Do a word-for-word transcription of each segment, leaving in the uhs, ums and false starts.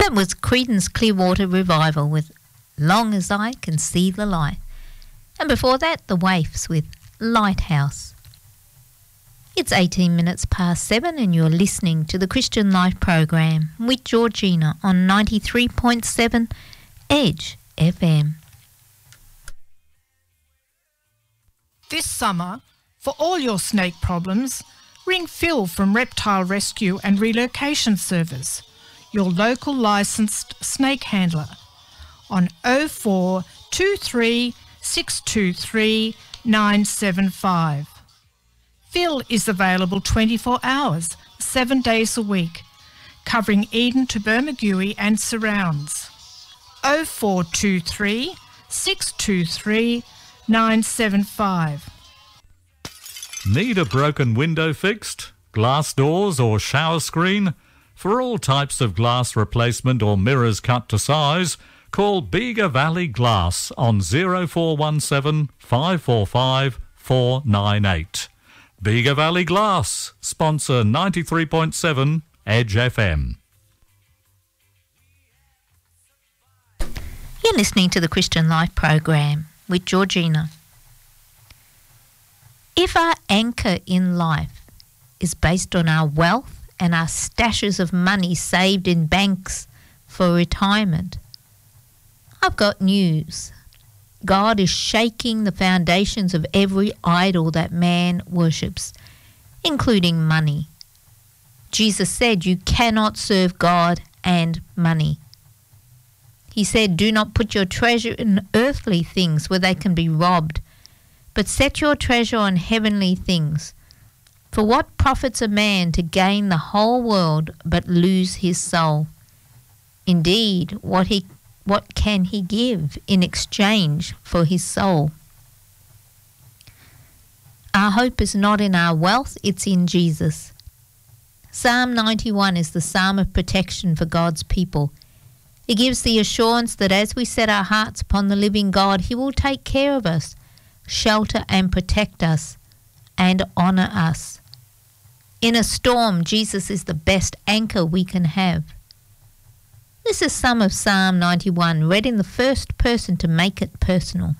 That was Creedence Clearwater Revival with Long As I Can See the Light. And before that, The Waifs with Lighthouse. It's eighteen minutes past seven and you're listening to the Christian Life program with Georgina on ninety-three point seven Edge F M. This summer, for all your snake problems, ring Phil from Reptile Rescue and Relocation Service, your local licensed snake handler, on oh four two three six two three nine seven five. Phil is available twenty-four hours, seven days a week, covering Eden to Bermagui and surrounds. oh four two three six two three nine seven five. Need a broken window fixed, glass doors or shower screen? For all types of glass replacement or mirrors cut to size, call Bega Valley Glass on oh four one seven five four five four nine eight. Bega Valley Glass, sponsor ninety-three point seven Edge F M. You're listening to the Christian Life program with Georgina. If our anchor in life is based on our wealth and our stashes of money saved in banks for retirement, I've got news. God is shaking the foundations of every idol that man worships, including money. Jesus said you cannot serve God and money. He said, do not put your treasure in earthly things where they can be robbed, but set your treasure on heavenly things. For what profits a man to gain the whole world but lose his soul? Indeed, what he what can he give in exchange for his soul? Our hope is not in our wealth, it's in Jesus. Psalm ninety-one is the psalm of protection for God's people. It gives the assurance that as we set our hearts upon the living God, he will take care of us, shelter and protect us, and honour us. In a storm, Jesus is the best anchor we can have. This is some of Psalm ninety-one, read in the first person to make it personal.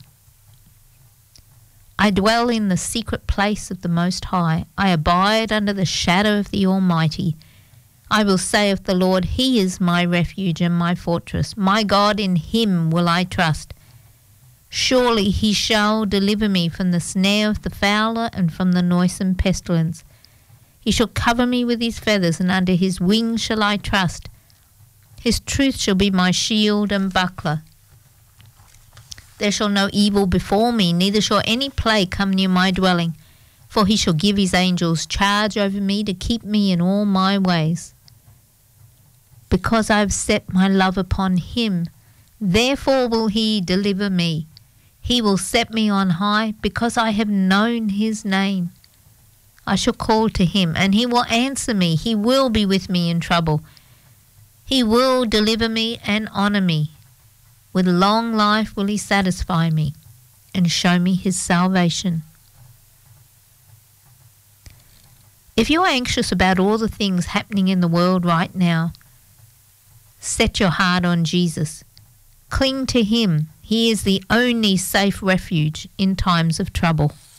I dwell in the secret place of the Most High. I abide under the shadow of the Almighty. I will say of the Lord, he is my refuge and my fortress. My God, in him will I trust. Surely he shall deliver me from the snare of the fowler and from the noisome pestilence. He shall cover me with his feathers, and under his wings shall I trust. His truth shall be my shield and buckler. There shall no evil befall me, neither shall any plague come near my dwelling. For he shall give his angels charge over me to keep me in all my ways. Because I have set my love upon him, therefore will he deliver me. He will set me on high, because I have known his name. I shall call to him, and he will answer me. He will be with me in trouble. He will deliver me and honour me. With long life will he satisfy me and show me his salvation. If you are anxious about all the things happening in the world right now, set your heart on Jesus. Cling to him. He is the only safe refuge in times of trouble.